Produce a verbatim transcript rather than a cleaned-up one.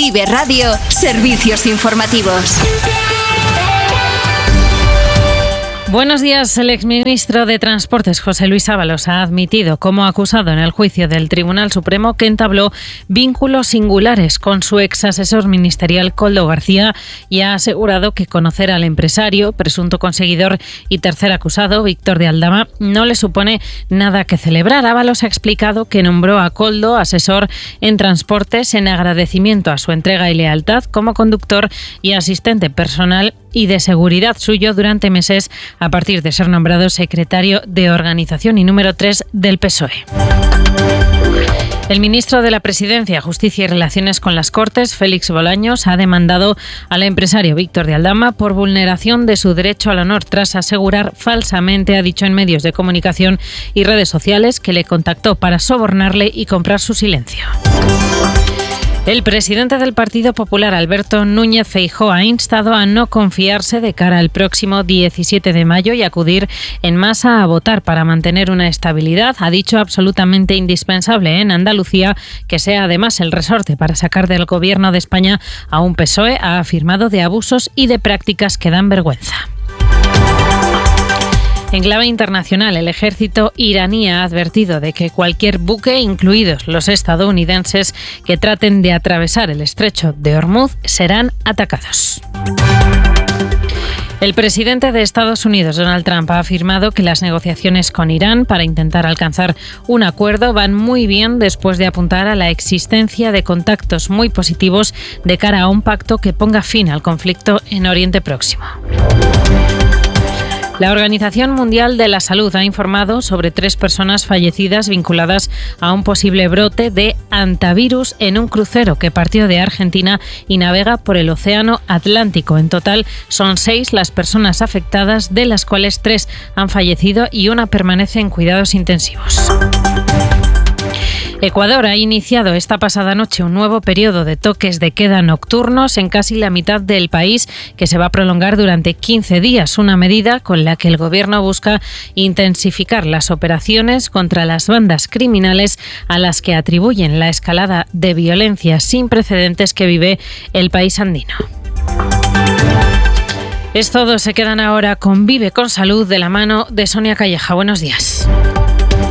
Vive Radio, servicios informativos. Buenos días. El exministro de Transportes, José Luis Ábalos, ha admitido como acusado en el juicio del Tribunal Supremo que entabló vínculos singulares con su ex asesor ministerial Koldo García y ha asegurado que conocer al empresario, presunto conseguidor y tercer acusado, Víctor de Aldama, no le supone nada que celebrar. Ábalos ha explicado que nombró a Koldo asesor en transportes en agradecimiento a su entrega y lealtad como conductor y asistente personal y de seguridad suyo durante meses a partir de ser nombrado secretario de Organización y número tres del P S O E. El ministro de la Presidencia, Justicia y Relaciones con las Cortes, Félix Bolaños, ha demandado al empresario Víctor de Aldama por vulneración de su derecho al honor tras asegurar falsamente, ha dicho en medios de comunicación y redes sociales, que le contactó para sobornarle y comprar su silencio. El presidente del Partido Popular, Alberto Núñez Feijóo, ha instado a no confiarse de cara al próximo diecisiete de mayo y acudir en masa a votar para mantener una estabilidad, ha dicho, absolutamente indispensable en Andalucía, que sea además el resorte para sacar del gobierno de España a un P S O E, ha afirmado, de abusos y de prácticas que dan vergüenza. En clave internacional, el ejército iraní ha advertido de que cualquier buque, incluidos los estadounidenses, que traten de atravesar el estrecho de Hormuz serán atacados. El presidente de Estados Unidos, Donald Trump, ha afirmado que las negociaciones con Irán para intentar alcanzar un acuerdo van muy bien después de apuntar a la existencia de contactos muy positivos de cara a un pacto que ponga fin al conflicto en Oriente Próximo. La Organización Mundial de la Salud ha informado sobre tres personas fallecidas vinculadas a un posible brote de hantavirus en un crucero que partió de Argentina y navega por el Océano Atlántico. En total son seis las personas afectadas, de las cuales tres han fallecido y una permanece en cuidados intensivos. Ecuador ha iniciado esta pasada noche un nuevo periodo de toques de queda nocturnos en casi la mitad del país, que se va a prolongar durante quince días, una medida con la que el gobierno busca intensificar las operaciones contra las bandas criminales a las que atribuyen la escalada de violencia sin precedentes que vive el país andino. Es todo, se quedan ahora con Vive con Salud de la mano de Sonia Calleja. Buenos días.